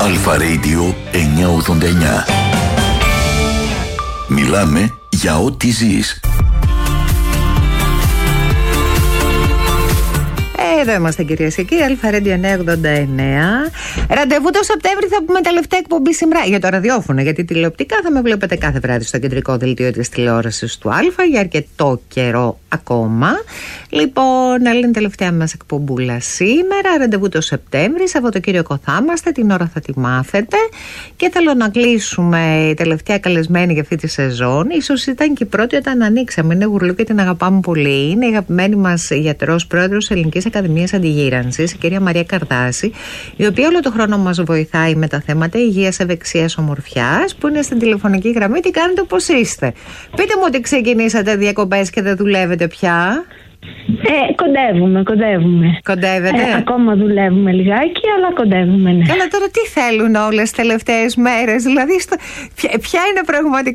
Αλφα Radio 989. Μιλάμε για ό,τι ζεις. Εδώ είμαστε, κυρίες και κύριοι. Αλφα Radio 989. Ραντεβού το Σεπτέμβρη θα πούμε τελευταία εκπομπή σήμερα για το ραδιόφωνο. Γιατί τηλεοπτικά θα με βλέπετε κάθε βράδυ στο κεντρικό δελτίο της τηλεόρασης του Αλφα για αρκετό καιρό ακόμα. Λοιπόν, άλλη είναι η τελευταία μας εκπομπούλα σήμερα. Ραντεβού το Σεπτέμβρη. Σαββατοκύριακο θα είμαστε. Την ώρα θα τη μάθετε. Και θέλω να κλείσουμε η τελευταία καλεσμένη για αυτή τη σεζόν. Ίσως ήταν και η πρώτη όταν ανοίξαμε. Είναι γουρλού και την αγαπάμε πολύ. Είναι η αγαπημένη μας γιατρός, πρόεδρος Ελληνικής Ακαδημίας Αντιγύρανσης, η κυρία Μαρία Καρδάση, η οποία όλο το χρόνο μας βοηθάει με τα θέματα υγείας, ευεξίας, ομορφιάς, που είναι στην τηλεφωνική γραμμή. Τι κάνετε, πώς είστε? Πείτε μου ότι ξεκινήσατε διακοπές και δεν δουλεύετε πια. Κοντεύουμε. Κοντεύετε? Ακόμα δουλεύουμε λιγάκι, αλλά κοντεύουμε, ναι. Καλά, τώρα τι θέλουν όλες τις τελευταίες μέρες? Δηλαδή, ποια είναι πραγματικά